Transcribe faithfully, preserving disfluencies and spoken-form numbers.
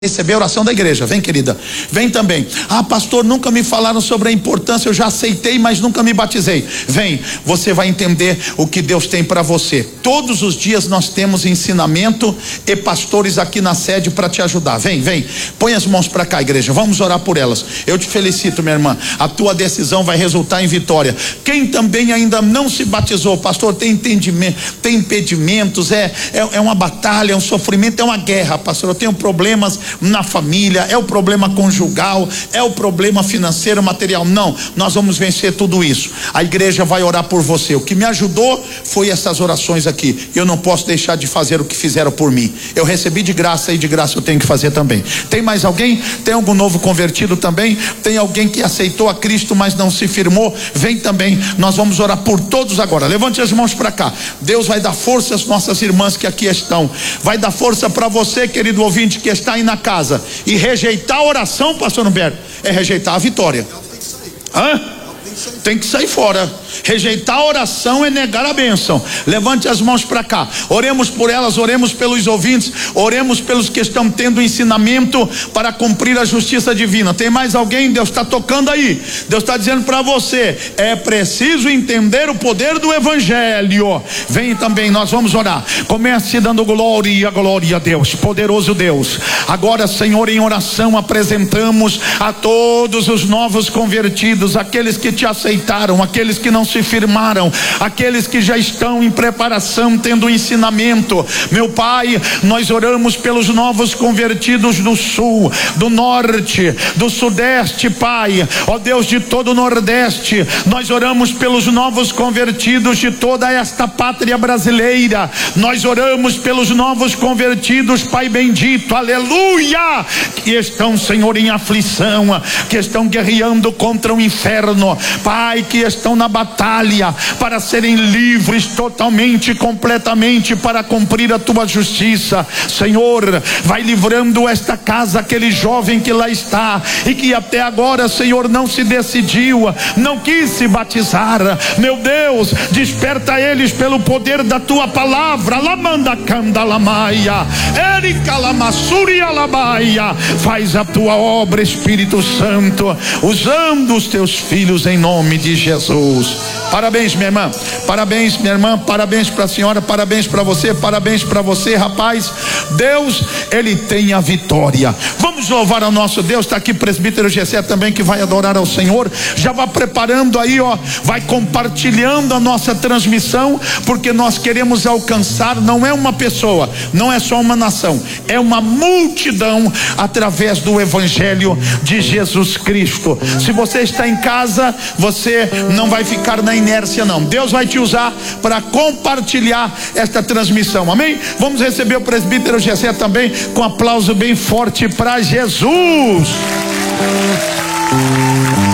Receber a oração da igreja. Vem, querida, vem também. Ah, pastor, nunca me falaram sobre a importância. Eu já aceitei, mas nunca me batizei. Vem, você vai entender o que Deus tem para você. Todos os dias nós temos ensinamento e pastores aqui na sede para te ajudar. Vem, vem, põe as mãos para cá, igreja, vamos orar por elas. Eu te felicito, minha irmã, a tua decisão vai resultar em vitória. Quem também ainda não se batizou, pastor, tem entendimento, tem impedimentos, é, é, é uma batalha, é um sofrimento, é uma guerra, pastor, eu tenho problemas na família, é o problema conjugal, é o problema financeiro, material. Não, nós vamos vencer tudo isso. A igreja vai orar por você. O que me ajudou foi essas orações aqui. Eu não posso deixar de fazer o que fizeram por mim. Eu recebi de graça e de graça eu tenho que fazer também. Tem mais alguém? Tem algum novo convertido também? Tem alguém que aceitou a Cristo mas não se firmou? Vem também, nós vamos orar por todos agora. Levante as mãos para cá. Deus vai dar força às nossas irmãs que aqui estão. Vai dar força para você, querido ouvinte, que está aí na casa. E rejeitar a oração, pastor Humberto, é rejeitar a vitória. Hã? Tem que sair fora. Rejeitar a oração é negar a bênção. Levante as mãos para cá. Oremos por elas, oremos pelos ouvintes, oremos pelos que estão tendo ensinamento para cumprir a justiça divina. Tem mais alguém? Deus está tocando aí. Deus está dizendo para você: é preciso entender o poder do evangelho. Vem também, nós vamos orar. Comece dando glória, glória a Deus, poderoso Deus. Agora, Senhor, em oração apresentamos a todos os novos convertidos, aqueles que te aceitaram, aqueles que não se firmaram, aqueles que já estão em preparação, tendo ensinamento. Meu Pai, nós oramos pelos novos convertidos do sul, do norte, do sudeste, Pai, ó Deus, de todo o nordeste. Nós oramos pelos novos convertidos de toda esta pátria brasileira. Nós oramos pelos novos convertidos, Pai bendito, aleluia, que estão, Senhor, em aflição, que estão guerreando contra o inferno, Pai, que estão na batalha para serem livres totalmente, completamente, para cumprir a tua justiça. Senhor, vai livrando esta casa, aquele jovem que lá está e que até agora, Senhor, não se decidiu, não quis se batizar. Meu Deus, desperta eles pelo poder da tua palavra. Lamanda canda lamaia, erika lamassuria lamaia. Faz a tua obra, Espírito Santo, usando os teus filhos em nome de Jesus. Parabéns, minha irmã, parabéns, minha irmã, parabéns para a senhora, parabéns para você, parabéns para você, rapaz. Deus, ele tem a vitória. Vamos louvar ao nosso Deus. Está aqui presbítero Gessé também, que vai adorar ao Senhor. Já vá preparando aí, ó, vai compartilhando a nossa transmissão, porque nós queremos alcançar, não é uma pessoa, não é só uma nação, é uma multidão através do evangelho de Jesus Cristo. Se você está em casa, você não vai ficar na inércia, não. Deus vai te usar para compartilhar esta transmissão, amém? Vamos receber o presbítero Gessé também com um aplauso bem forte para Jesus.